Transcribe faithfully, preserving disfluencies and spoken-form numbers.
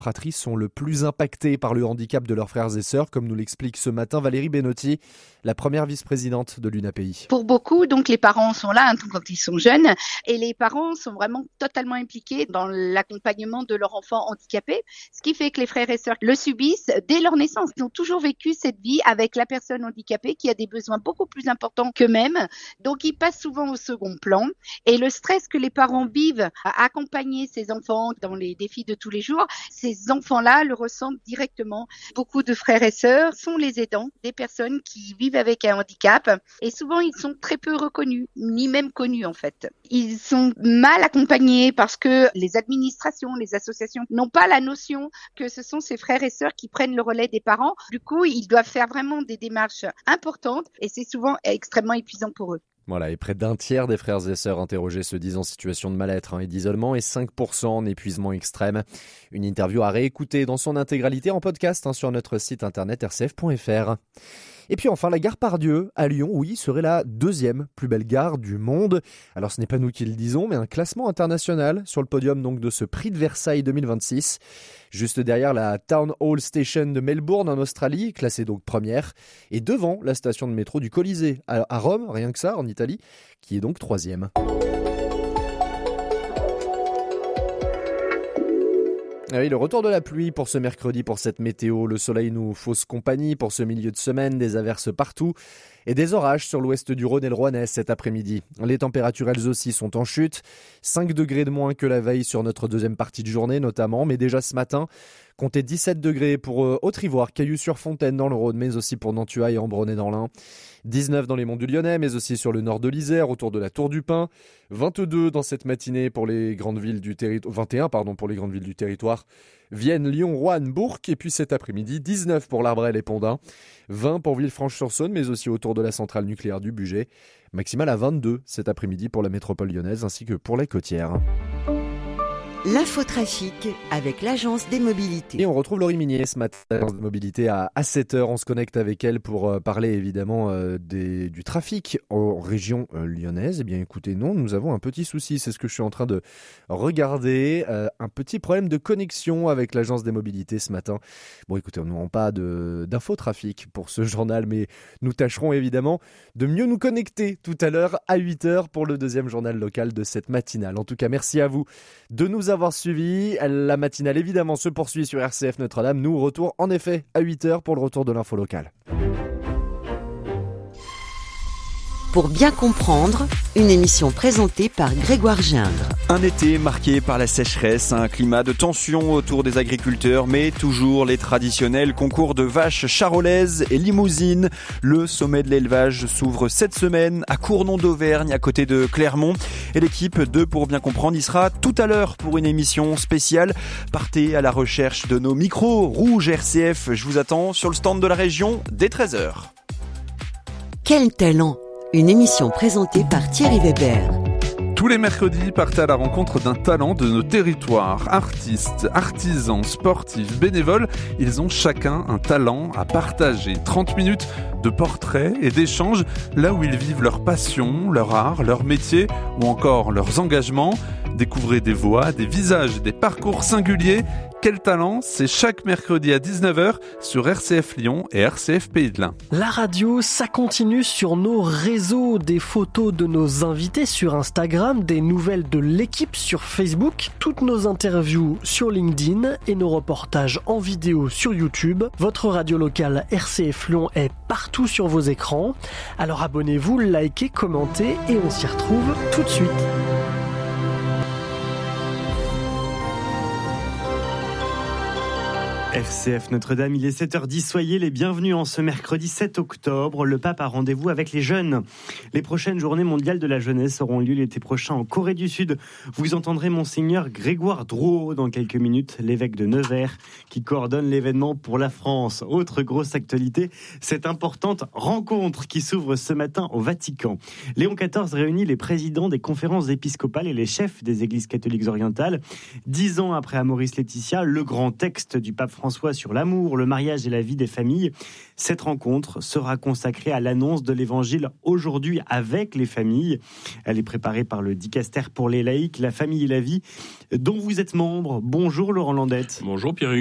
fratries sont le plus impactées par le handicap de leurs frères et sœurs, comme nous l'explique ce matin Valérie Benotti, la première vice-présidente de l'U N A P I. Pour beaucoup, donc les parents sont là hein, quand ils sont jeunes et les parents sont vraiment totalement impliqués dans l'accompagnement de leur enfant handicapé, ce qui fait que les frères et sœurs le subissent dès leur naissance. Ils ont toujours vécu cette vie avec la personne handicapée qui a des besoins beaucoup plus importants qu'eux-mêmes, donc ils passent souvent au second plan et le stress que les parents vivent à accompagner ces enfants dans les défis de tous les jours, ces enfants-là le ressentent directement. Beaucoup de frères et sœurs sont les aidants des personnes qui vivent avec un handicap et souvent ils sont très peu reconnus, ni même connus en fait. Ils sont mal accompagnés parce que les administrations, les associations n'ont pas la notion que ce sont ces frères et sœurs qui prennent le relais des parents. Du coup, ils doivent faire vraiment des démarches importantes et c'est souvent extrêmement épuisant pour eux. Voilà, et près d'un tiers des frères et sœurs interrogés se disent en situation de mal-être hein, et d'isolement et cinq pour cent en épuisement extrême. Une interview à réécouter dans son intégralité en podcast hein, sur notre site internet r c f point f r. Et puis enfin, la gare Pardieu à Lyon, oui, serait la deuxième plus belle gare du monde. Alors ce n'est pas nous qui le disons, mais un classement international sur le podium donc de ce prix de Versailles deux mille vingt-six. Juste derrière la Town Hall Station de Melbourne en Australie, classée donc première, et devant la station de métro du Colisée à Rome, rien que ça, en Italie, qui est donc troisième. Ah oui, le retour de la pluie pour ce mercredi, pour cette météo. Le soleil nous fausse compagnie pour ce milieu de semaine, des averses partout et des orages sur l'ouest du Rhône et le Rouennais cet après-midi. Les températures, elles aussi, sont en chute. cinq degrés de moins que la veille sur notre deuxième partie de journée notamment, mais déjà ce matin, comptez dix-sept degrés pour euh, Haute-Ivoire, Cailloux-sur-Fontaine dans le Rhône, mais aussi pour Nantua et Ambronay dans l'Ain. dix-neuf dans les monts du Lyonnais, mais aussi sur le nord de l'Isère, autour de la Tour du Pin. vingt-deux dans cette matinée pour les grandes villes du territoire, vingt et un pardon pour les grandes villes du territoire. Vienne, Lyon, Roanne, Bourg, et puis cet après-midi, dix-neuf pour l'Arbrel et Pondin, vingt pour Villefranche-sur-Saône, mais aussi autour de la centrale nucléaire du Bugey. Maximale à vingt-deux cet après-midi pour la métropole lyonnaise ainsi que pour les côtières. L'infotrafic avec l'agence des mobilités. Et on retrouve Laurie Minier ce matin, l'agence de mobilité à, à sept heures. On se connecte avec elle pour euh, parler évidemment euh, des, du trafic en région euh, lyonnaise. Eh bien écoutez, non, nous avons un petit souci, c'est ce que je suis en train de regarder. Euh, un petit problème de connexion avec l'agence des mobilités ce matin. Bon écoutez, on n'aura pas de, d'infotrafic pour ce journal, mais nous tâcherons évidemment de mieux nous connecter tout à l'heure à huit heures pour le deuxième journal local de cette matinale. En tout cas, merci à vous de nous avoir suivi. La matinale évidemment se poursuit sur R C F Notre-Dame. Nous, retour en effet à huit heures pour le retour de l'info locale. Pour bien comprendre, une émission présentée par Grégoire Gindre. Un été marqué par la sécheresse, un climat de tension autour des agriculteurs, mais toujours les traditionnels concours de vaches charolaises et limousines. Le sommet de l'élevage s'ouvre cette semaine à Cournon d'Auvergne, à côté de Clermont. Et l'équipe de Pour bien comprendre y sera tout à l'heure pour une émission spéciale. Partez à la recherche de nos micros rouges R C F. Je vous attends sur le stand de la région dès treize heures. Quel talent! Une émission présentée par Thierry Weber. Tous les mercredis, partez à la rencontre d'un talent de nos territoires. Artistes, artisans, sportifs, bénévoles, ils ont chacun un talent à partager. trente minutes de portraits et d'échanges, là où ils vivent leur passion, leur art, leur métier ou encore leurs engagements. Découvrez des voix, des visages, des parcours singuliers. Quel talent, c'est chaque mercredi à dix-neuf heures sur R C F Lyon et R C F Pays de l'Ain. La radio, ça continue sur nos réseaux. Des photos de nos invités sur Instagram, des nouvelles de l'équipe sur Facebook, toutes nos interviews sur LinkedIn et nos reportages en vidéo sur YouTube. Votre radio locale R C F Lyon est partout sur vos écrans. Alors abonnez-vous, likez, commentez et on s'y retrouve tout de suite. R C F Notre-Dame, il est sept heures dix, soyez les bienvenus en ce mercredi sept octobre. Le pape a rendez-vous avec les jeunes. Les prochaines journées mondiales de la jeunesse auront lieu l'été prochain en Corée du Sud. Vous entendrez Monseigneur Grégoire Drouot dans quelques minutes, l'évêque de Nevers, qui coordonne l'événement pour la France. Autre grosse actualité, cette importante rencontre qui s'ouvre ce matin au Vatican. Léon quatorze réunit les présidents des conférences épiscopales et les chefs des églises catholiques orientales. Dix ans après Amoris Laetitia, le grand texte du pape François François sur l'amour, le mariage et la vie des familles. Cette rencontre sera consacrée à l'annonce de l'évangile aujourd'hui avec les familles. Elle est préparée par le Dicaster pour les laïcs, la famille et la vie, dont vous êtes membre. Bonjour Laurent Landette. Bonjour Pierre.